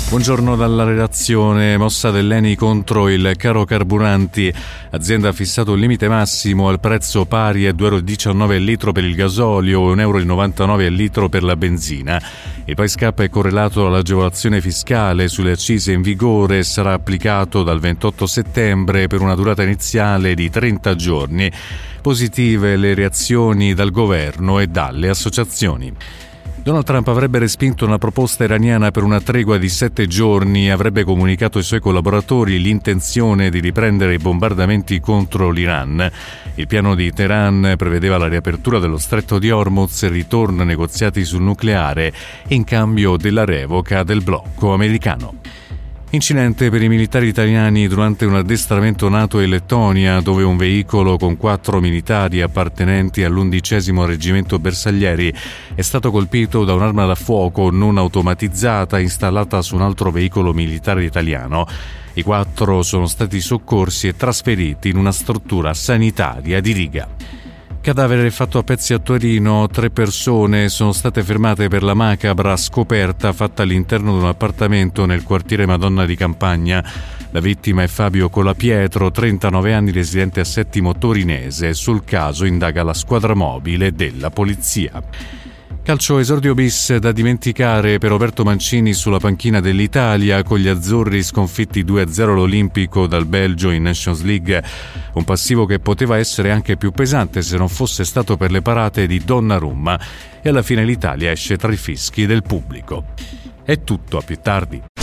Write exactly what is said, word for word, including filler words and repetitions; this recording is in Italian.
Buongiorno dalla redazione. Mossa dell'Eni contro il caro carburanti. Azienda ha fissato il limite massimo al prezzo pari a due virgola diciannove euro al litro per il gasolio e un virgola novantanove euro al litro per la benzina. Il Paescap è correlato all'agevolazione fiscale sulle accise in vigore e sarà applicato dal ventotto settembre per una durata iniziale di trenta giorni. Positive le reazioni dal governo e dalle associazioni. Donald Trump avrebbe respinto una proposta iraniana per una tregua di sette giorni e avrebbe comunicato ai suoi collaboratori l'intenzione di riprendere i bombardamenti contro l'Iran. Il piano di Teheran prevedeva la riapertura dello stretto di Hormuz e il ritorno ai negoziati sul nucleare in cambio della revoca del blocco americano. Incidente per i militari italiani durante un addestramento NATO in Lettonia, dove un veicolo con quattro militari appartenenti all'undicesimo reggimento Bersaglieri è stato colpito da un'arma da fuoco non automatizzata installata su un altro veicolo militare italiano. I quattro sono stati soccorsi e trasferiti in una struttura sanitaria di Riga. Cadavere fatto a pezzi a Torino. Tre persone sono state fermate per la macabra scoperta fatta all'interno di un appartamento nel quartiere Madonna di Campagna. La vittima è Fabio Colapietro, trentanove anni, residente a Settimo Torinese. Sul caso indaga la squadra mobile della polizia. Calcio, esordio bis da dimenticare per Roberto Mancini sulla panchina dell'Italia, con gli azzurri sconfitti due a zero all'Olimpico dal Belgio in Nations League. Un passivo che poteva essere anche più pesante se non fosse stato per le parate di Donnarumma. E alla fine l'Italia esce tra i fischi del pubblico. È tutto, a più tardi.